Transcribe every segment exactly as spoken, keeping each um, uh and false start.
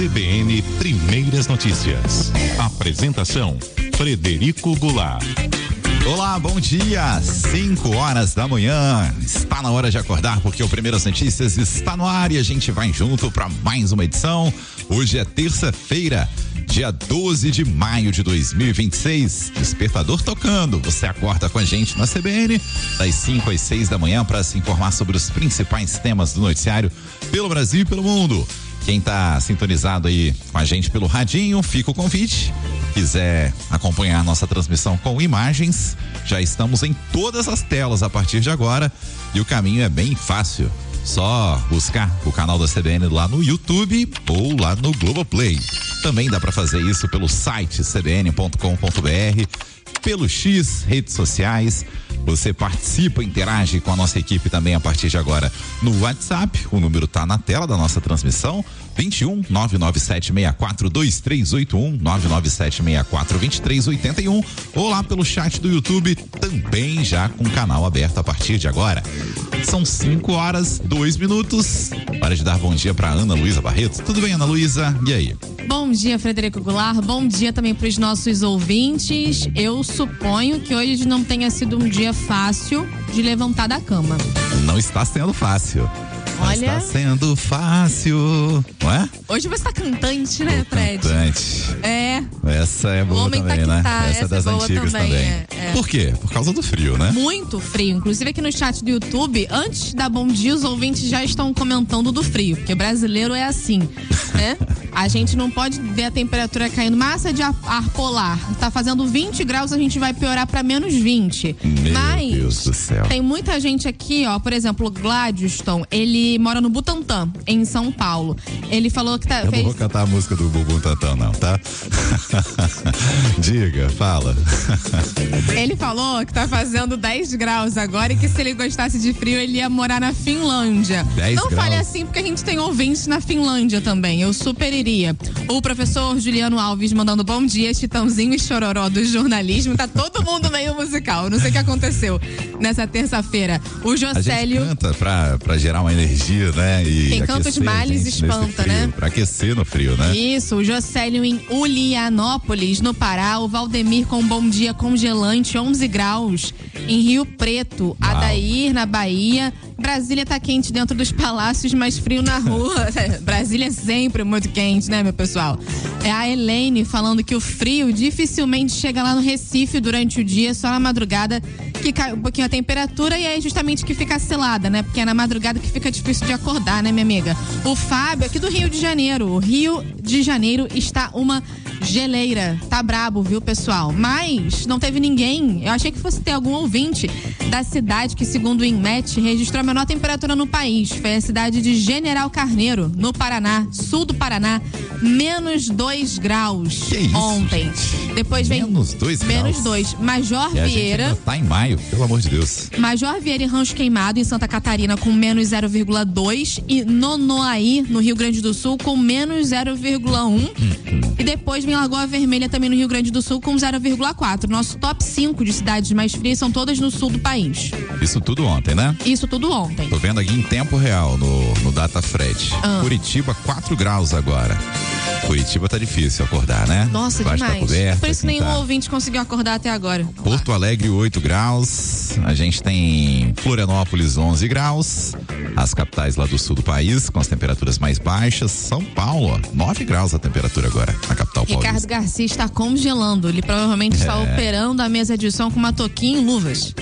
C B N Primeiras Notícias. Apresentação: Frederico Goulart. Olá, bom dia, cinco horas da manhã, está na hora de acordar porque o Primeiras Notícias está no ar e a gente vai junto para mais uma edição. Hoje é terça-feira, dia doze de maio de dois mil e vinte e seis, despertador tocando, você acorda com a gente na C B N das cinco às seis da manhã para se informar sobre os principais temas do noticiário pelo Brasil e pelo mundo. Quem está sintonizado aí com a gente pelo radinho, fica o convite. Quiser acompanhar a nossa transmissão com imagens, já estamos em todas as telas a partir de agora e o caminho é bem fácil. Só buscar o canal da C B N lá no YouTube ou lá no Globoplay. Também dá para fazer isso pelo site c b n ponto com ponto b r, pelo X, redes sociais. Você participa, interage com a nossa equipe também a partir de agora no WhatsApp. O número tá na tela da nossa transmissão: vinte e um, nove nove sete seis quatro, dois três oito um, nove nove sete seis quatro, dois três oito um, ou lá pelo chat do YouTube, também já com o canal aberto a partir de agora. São cinco horas, dois minutos. Hora de dar bom dia para Ana Luísa Barreto. Tudo bem, Ana Luísa? E aí? Bom dia, Frederico Goulart. Bom dia também para os nossos ouvintes. Eu suponho que hoje não tenha sido um dia fácil de levantar da cama. Não está sendo fácil. Não Olha, está sendo fácil, não é? Hoje você tá cantante, né, Fred? Cantante. É. Essa é boa O homem também, tá que né? tá. Essa, Essa é das é boa antigas também, também. é, é. Por quê? Por causa do frio, né? Muito frio. Inclusive aqui no chat do YouTube, antes da bom dia, os ouvintes já estão comentando do frio, porque brasileiro é assim, né? A gente não pode ver a temperatura caindo. Massa de ar, ar polar. Tá fazendo vinte graus, a gente vai piorar pra menos vinte. Meu Mas Deus do céu. Tem muita gente aqui, ó. Por exemplo, o Gladstone, ele mora no Butantã, em São Paulo. Ele falou que tá. Eu fez... não vou cantar a música do Bumbum Tantão, não, tá? Diga, fala. Ele falou que tá fazendo dez graus agora e que se ele gostasse de frio, ele ia morar na Finlândia. dez Não graus. fale assim, porque a gente tem ouvintes na Finlândia também. Eu super iria. O professor Juliano Alves mandando bom dia, Chitãozinho e Chororó do jornalismo. Tá todo mundo meio musical. Não sei o que aconteceu nessa terça-feira. O A gente Jocélio. canta pra, pra gerar uma energia, né? E Quem canta aquecer os males a gente nesse espanta, frio, né? Pra aquecer no frio, né? Isso, o Jocélio em Ulianópolis, no Pará. O Valdemir com bom dia congelante, onze graus. Em Rio Preto, Uau. Adair, na Bahia. Brasília tá quente dentro dos palácios, mas frio na rua. Brasília é sempre muito quente, né, meu pessoal? É a Helene falando que o frio dificilmente chega lá no Recife durante o dia, só na madrugada que cai um pouquinho a temperatura e é justamente que fica selada, né? Porque é na madrugada que fica difícil de acordar, né, minha amiga? O Fábio, aqui do Rio de Janeiro. O Rio de Janeiro está uma geleira. Tá brabo, viu, pessoal? Mas não teve ninguém. Eu achei que fosse ter algum ouvinte da cidade que, segundo o INMET, registrou a menor temperatura no país. Foi a cidade de General Carneiro, no Paraná, sul do Paraná. Menos dois graus Que isso, ontem. gente? Depois vem. Menos dois graus? Menos dois. Major E a gente Vieira. ainda tá em maio, pelo amor de Deus. Major Vieira e Rancho Queimado, em Santa Catarina, com menos zero vírgula dois. E Nonoaí, no Rio Grande do Sul, com menos zero vírgula um. E depois vem Lagoa Vermelha, também no Rio Grande do Sul, com zero vírgula quatro. Nosso top cinco de cidades mais frias são todas no sul do país. Isso tudo ontem, né? Isso tudo ontem. Tô vendo aqui em tempo real no, no Data Fred. Ah. Curitiba, quatro graus agora. Curitiba tá difícil acordar, né? Nossa, Embaixo demais. Tá coberta, Por isso quem nenhum tá... ouvinte conseguiu acordar até agora. Porto Alegre, oito graus. A gente tem Florianópolis, onze graus. As capitais lá do sul do país, com as temperaturas mais baixas. São Paulo, ó, nove graus a temperatura agora, na capital Ricardo paulista. Garcia está congelando. Ele provavelmente está É. operando a mesa de som com uma toquinha e luvas.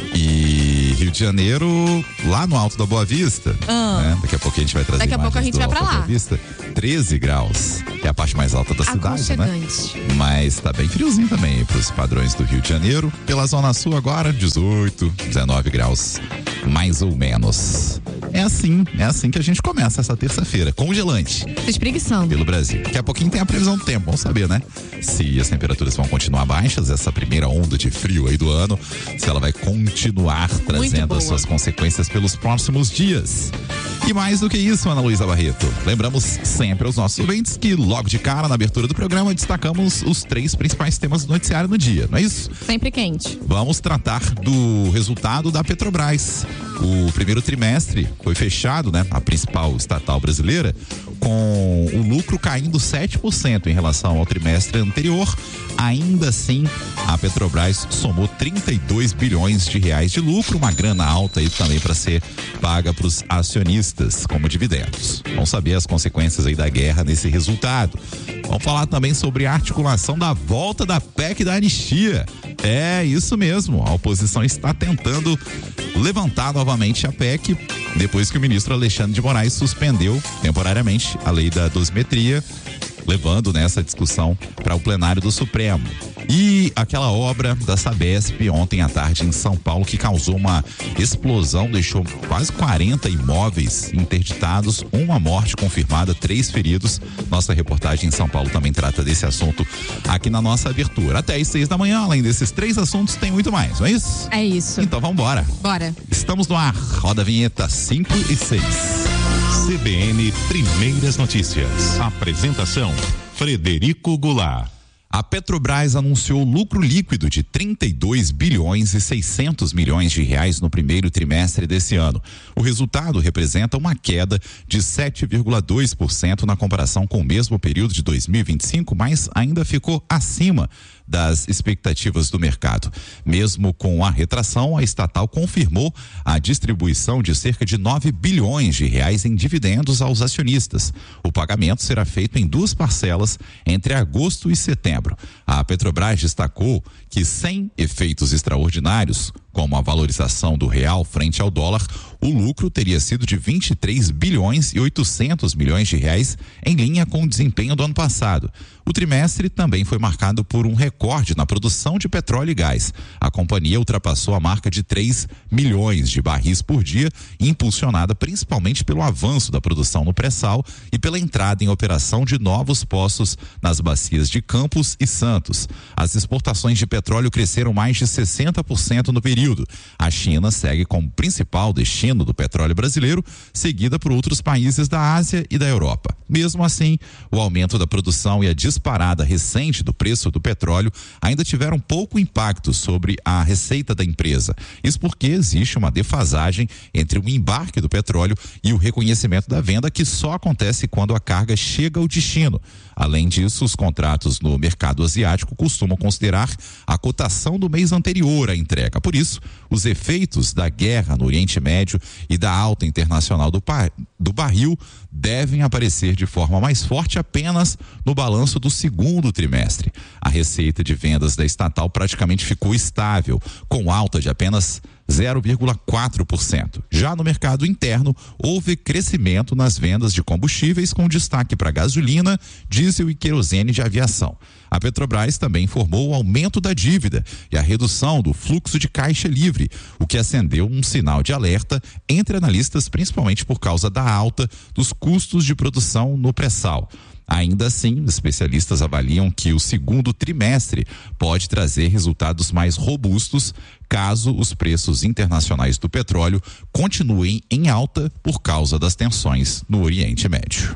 E Rio de Janeiro, lá no Alto da Boa Vista. Ah. Né? Daqui a pouco a gente vai trazer Daqui a pouco a imagens gente do vai pra Alto da lá. Boa Vista. treze graus, que é a parte mais alta da cidade, né? Aconchegante. Mas tá bem friozinho também pros padrões do Rio de Janeiro. Pela Zona Sul agora, dezoito, dezenove graus, mais ou menos. É assim, é assim que a gente começa essa terça-feira, congelante Se espreguiçando. pelo Brasil. Daqui a pouquinho tem a previsão do tempo, vamos saber, né? Se as temperaturas vão continuar baixas, essa primeira onda de frio aí do ano, se ela vai continuar trazendo boa. as suas consequências pelos próximos dias. E mais do que isso, Ana Luísa Barreto, lembramos sempre aos nossos ouvintes que logo de cara, na abertura do programa, destacamos os três principais temas do noticiário no dia, não é isso? Sempre quente. Vamos tratar do resultado da Petrobras. O primeiro trimestre foi fechado, né? A principal estatal brasileira, com o lucro caindo sete por cento em relação ao trimestre anterior. Ainda assim, a Petrobras somou trinta e dois bilhões de reais de lucro, uma grana alta aí também para ser paga para os acionistas como dividendos. Vamos saber as consequências aí da guerra nesse resultado. Vamos falar também sobre a articulação da volta da P E C da anistia. É isso mesmo, a oposição está tentando levantar novamente a P E C depois que o ministro Alexandre de Moraes suspendeu temporariamente a lei da dosimetria, levando nessa discussão para o plenário do Supremo. E aquela obra da Sabesp ontem à tarde em São Paulo que causou uma explosão, deixou quase quarenta imóveis interditados, uma morte confirmada, três feridos. Nossa reportagem em São Paulo também trata desse assunto aqui na nossa abertura. Até às seis da manhã, além desses três assuntos, tem muito mais, não é isso? É isso. Então vamos embora. Bora. Estamos no ar, roda a vinheta cinco e seis. C B N Primeiras Notícias. Apresentação: Frederico Goulart. A Petrobras anunciou lucro líquido de trinta e dois bilhões e seiscentos milhões de reais no primeiro trimestre desse ano. O resultado representa uma queda de sete vírgula dois por cento na comparação com o mesmo período de dois mil e vinte e cinco, mas ainda ficou acima das expectativas do mercado. Mesmo com a retração, a estatal confirmou a distribuição de cerca de nove bilhões de reais em dividendos aos acionistas. O pagamento será feito em duas parcelas entre agosto e setembro. A Petrobras destacou que, sem efeitos extraordinários, como a valorização do real frente ao dólar, o lucro teria sido de vinte e três bilhões e oitocentos milhões de reais, em linha com o desempenho do ano passado. O trimestre também foi marcado por um recorde na produção de petróleo e gás. A companhia ultrapassou a marca de três milhões de barris por dia, impulsionada principalmente pelo avanço da produção no pré-sal e pela entrada em operação de novos poços nas bacias de Campos e Santos. As exportações de petróleo cresceram mais de sessenta por cento no período. A China segue como principal destino do petróleo brasileiro, seguida por outros países da Ásia e da Europa. Mesmo assim, o aumento da produção e a disparada recente do preço do petróleo ainda tiveram pouco impacto sobre a receita da empresa. Isso porque existe uma defasagem entre o embarque do petróleo e o reconhecimento da venda, que só acontece quando a carga chega ao destino. Além disso, os contratos no mercado asiático costumam considerar a cotação do mês anterior à entrega. Por isso, os efeitos da guerra no Oriente Médio e da alta internacional do, par, do barril devem aparecer de forma mais forte apenas no balanço do segundo trimestre. A receita de vendas da estatal praticamente ficou estável, com alta de apenas zero vírgula quatro por cento. Já no mercado interno, houve crescimento nas vendas de combustíveis, com destaque para gasolina, diesel e querosene de aviação. A Petrobras também informou o aumento da dívida e a redução do fluxo de caixa livre, o que acendeu um sinal de alerta entre analistas, principalmente por causa da alta dos custos de produção no pré-sal. Ainda assim, especialistas avaliam que o segundo trimestre pode trazer resultados mais robustos caso os preços internacionais do petróleo continuem em alta por causa das tensões no Oriente Médio.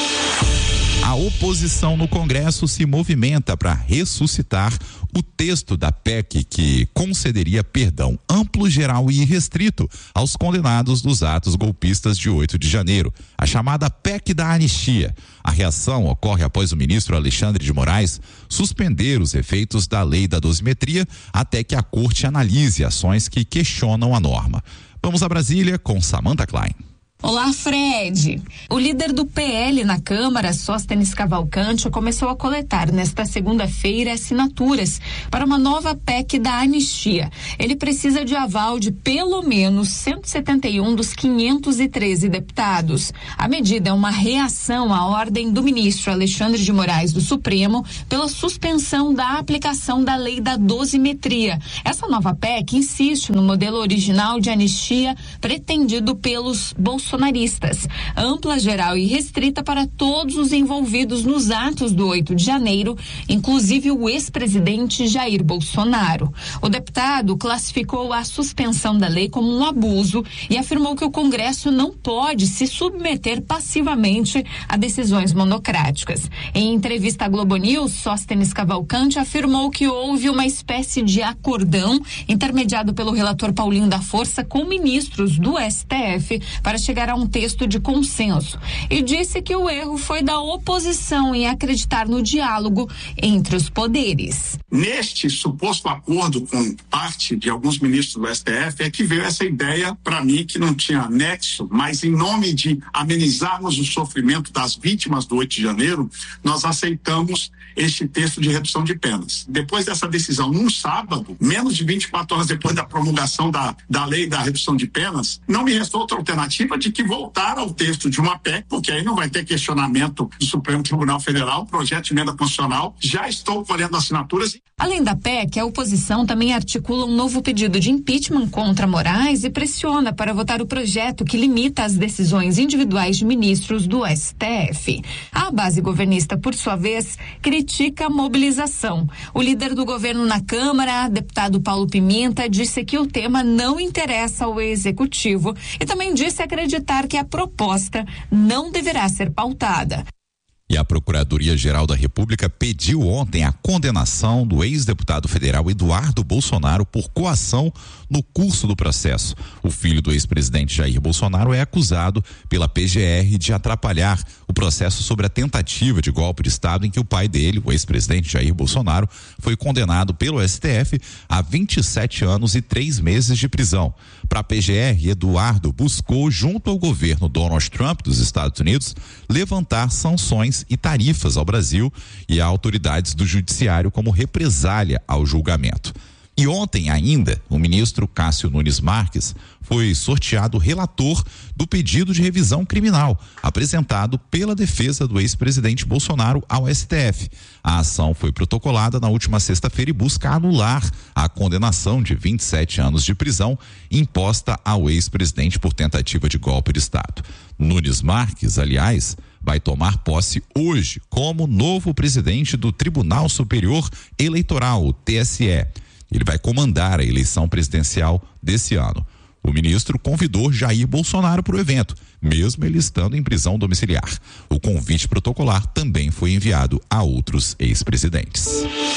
A oposição no Congresso se movimenta para ressuscitar o texto da P E C que concederia perdão amplo, geral e irrestrito aos condenados dos atos golpistas de oito de janeiro, a chamada P E C da anistia. A reação ocorre após o ministro Alexandre de Moraes suspender os efeitos da lei da dosimetria até que a corte analise ações que questionam a norma. Vamos a Brasília com Samantha Klein. Olá, Fred. O líder do P L na Câmara, Sóstenes Cavalcante, começou a coletar nesta segunda-feira assinaturas para uma nova P E C da anistia. Ele precisa de aval de pelo menos cento e setenta e um dos quinhentos e treze deputados. A medida é uma reação à ordem do ministro Alexandre de Moraes do Supremo pela suspensão da aplicação da lei da dosimetria. Essa nova P E C insiste no modelo original de anistia pretendido pelos bolsonaristas. bolsonaristas, ampla, geral e restrita para todos os envolvidos nos atos do oito de janeiro, inclusive o ex-presidente Jair Bolsonaro. O deputado classificou a suspensão da lei como um abuso e afirmou que o Congresso não pode se submeter passivamente a decisões monocráticas. Em entrevista à Globo News, Sóstenes Cavalcante afirmou que houve uma espécie de acordão intermediado pelo relator Paulinho da Força com ministros do S T F para chegar chegar a um texto de consenso e disse que o erro foi da oposição em acreditar no diálogo entre os poderes. Neste suposto acordo com parte de alguns ministros do S T F é que veio essa ideia para mim que não tinha nexo, mas em nome de amenizarmos o sofrimento das vítimas do oito de janeiro, nós aceitamos este texto de redução de penas. Depois dessa decisão, num sábado, menos de vinte e quatro horas depois da promulgação da, da lei da redução de penas, não me restou outra alternativa de que voltar ao texto de uma P E C, porque aí não vai ter questionamento do Supremo Tribunal Federal, projeto de emenda constitucional. Já estou colhendo assinaturas. Além da P E C, a oposição também articula um novo pedido de impeachment contra Moraes e pressiona para votar o projeto que limita as decisões individuais de ministros do S T F. A base governista, por sua vez, critica a mobilização. O líder do governo na Câmara, deputado Paulo Pimenta, disse que o tema não interessa ao executivo e também disse acreditar que a proposta não deverá ser pautada. E a Procuradoria-Geral da República pediu ontem a condenação do ex-deputado federal Eduardo Bolsonaro por coação no curso do processo. O filho do ex-presidente Jair Bolsonaro é acusado pela P G R de atrapalhar o processo sobre a tentativa de golpe de Estado em que o pai dele, o ex-presidente Jair Bolsonaro, foi condenado pelo S T F a vinte e sete anos e três meses de prisão. Para a P G R, Eduardo buscou, junto ao governo Donald Trump dos Estados Unidos, levantar sanções e tarifas ao Brasil e a autoridades do judiciário como represália ao julgamento. E ontem ainda, o ministro Cássio Nunes Marques foi sorteado relator do pedido de revisão criminal apresentado pela defesa do ex-presidente Bolsonaro ao S T F. A ação foi protocolada na última sexta-feira e busca anular a condenação de vinte e sete anos de prisão imposta ao ex-presidente por tentativa de golpe de Estado. Nunes Marques, aliás, vai tomar posse hoje como novo presidente do Tribunal Superior Eleitoral, o T S E. Ele vai comandar a eleição presidencial desse ano. O ministro convidou Jair Bolsonaro para o evento, mesmo ele estando em prisão domiciliar. O convite protocolar também foi enviado a outros ex-presidentes.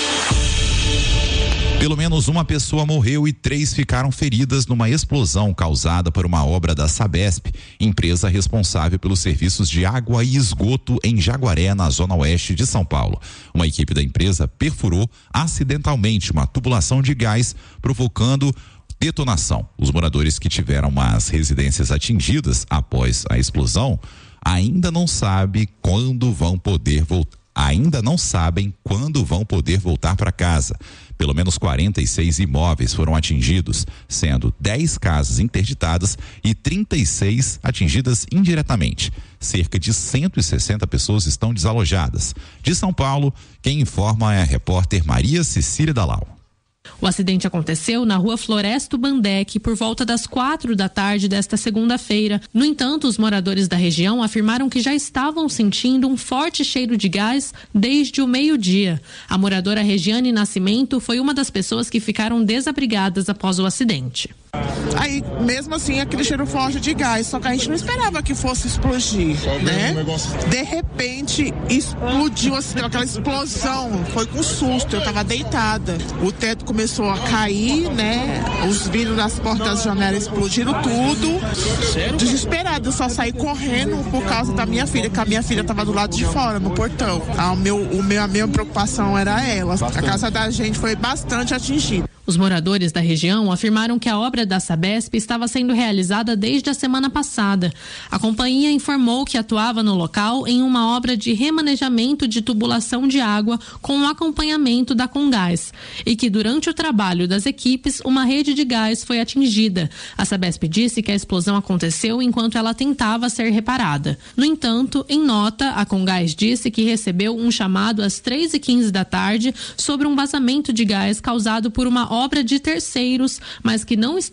Pelo menos uma pessoa morreu e três ficaram feridas numa explosão causada por uma obra da Sabesp, empresa responsável pelos serviços de água e esgoto em Jaguaré, na zona oeste de São Paulo. Uma equipe da empresa perfurou acidentalmente uma tubulação de gás, provocando detonação. Os moradores que tiveram as residências atingidas após a explosão ainda não sabem quando vão poder voltar. Ainda não sabem quando vão poder voltar para casa. Pelo menos quarenta e seis imóveis foram atingidos, sendo dez casas interditadas e trinta e seis atingidas indiretamente. Cerca de cento e sessenta pessoas estão desalojadas. De São Paulo, quem informa é a repórter Maria Cecília Dalal. O acidente aconteceu na rua Floresto Bandec por volta das quatro da tarde desta segunda-feira. No entanto, os moradores da região afirmaram que já estavam sentindo um forte cheiro de gás desde o meio-dia. A moradora Regiane Nascimento foi uma das pessoas que ficaram desabrigadas após o acidente. Aí, mesmo assim, aquele cheiro forte de gás, só que a gente não esperava que fosse explodir, né? De repente, explodiu assim, aquela explosão, foi com susto, eu tava deitada. O teto começou a cair, né? Os vidros das portas das janelas explodiram tudo. Desesperado, eu só saí correndo por causa da minha filha, que a minha filha tava do lado de fora, no portão. A, meu, o meu, a minha preocupação era ela. A casa da gente foi bastante atingida. Os moradores da região afirmaram que a obra da Sabesp estava sendo realizada desde a semana passada. A companhia informou que atuava no local em uma obra de remanejamento de tubulação de água com o acompanhamento da Comgás e que durante o trabalho das equipes uma rede de gás foi atingida. A Sabesp disse que a explosão aconteceu enquanto ela tentava ser reparada. No entanto, em nota, a Comgás disse que recebeu um chamado às três e quinze da tarde sobre um vazamento de gás causado por uma obra de terceiros, mas que não está